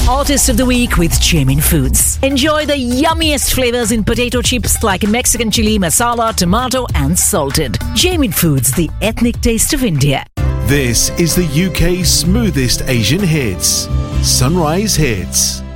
Artist of the Week with Jamin Foods. Enjoy the yummiest flavors in potato chips like Mexican chili, masala, tomato and salted. Jamin Foods, the ethnic taste of India. This is the UK's smoothest Asian hits. Sunrise Hits.